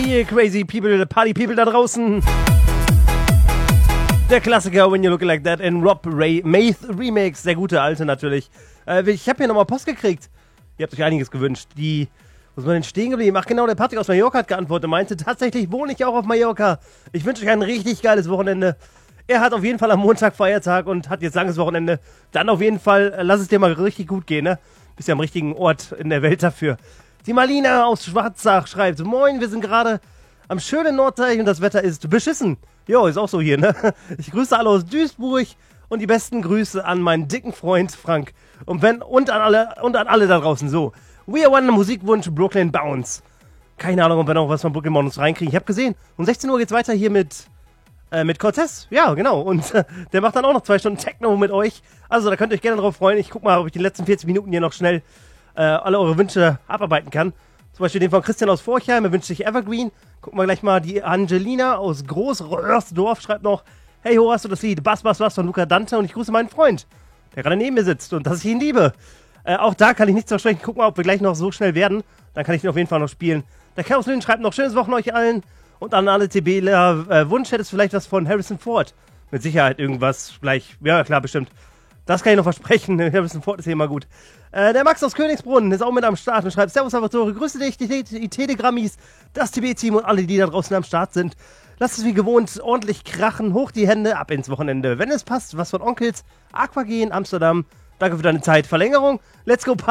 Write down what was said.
Ihr crazy people, Party people da draußen. Der Klassiker When You Look Like That in Rob Ray Maith Remix. Der gute alte natürlich. Ich habe hier nochmal Post gekriegt. Ihr habt euch einiges gewünscht. Wo ist man denn stehen geblieben? Ach genau, der Patrick aus Mallorca hat geantwortet und meinte, tatsächlich wohne ich auch auf Mallorca. Ich wünsche euch ein richtig geiles Wochenende. Er hat auf jeden Fall am Montag Feiertag und hat jetzt langes Wochenende. Dann auf jeden Fall, lass es dir mal richtig gut gehen, ne? Bist ja am richtigen Ort in der Welt dafür. Die Marlina aus Schwarzach schreibt, moin, wir sind gerade am schönen Nordteich und das Wetter ist beschissen. Jo, ist auch so hier, ne? Ich grüße alle aus Duisburg und die besten Grüße an meinen dicken Freund Frank. Und an alle da draußen, so. We Are One, Musikwunsch, Brooklyn Bounce. Keine Ahnung, ob wir noch was von Brooklyn Bounce reinkriegen. Ich habe gesehen, um 16 Uhr geht's weiter hier mit Cortez. Ja, genau. Und der macht dann auch noch 2 Stunden Techno mit euch. Also, da könnt ihr euch gerne drauf freuen. Ich guck mal, ob ich die letzten 40 Minuten hier noch schnell alle eure Wünsche abarbeiten kann. Zum Beispiel den von Christian aus Forchheim, er wünscht sich Evergreen. Gucken wir gleich mal, die Angelina aus Großröhrsdorf schreibt noch, hey, ho, hast du das Lied Bass, Bass, Bass von Luca Dante und ich grüße meinen Freund, der gerade neben mir sitzt und dass ich ihn liebe. Auch da kann ich nichts versprechen. Gucken wir, ob wir gleich noch so schnell werden. Dann kann ich den auf jeden Fall noch spielen. Der Chaos Lynn schreibt noch, schönes Wochenende euch allen. Und an alle TBler, Wunsch hättest du vielleicht was von Harrison Ford. Mit Sicherheit irgendwas gleich. Ja, klar, bestimmt. Das kann ich noch versprechen. Harrison Ford ist hier immer gut. Der Max aus Königsbrunn ist auch mit am Start und schreibt, Servus Salvatore, grüße dich, die Telegrammis, das TB-Team und alle, die da draußen am Start sind. Lasst es wie gewohnt ordentlich krachen, hoch die Hände, ab ins Wochenende. Wenn es passt, was von Onkels, Aquagen, Amsterdam. Danke für deine Zeit. Verlängerung. Let's go.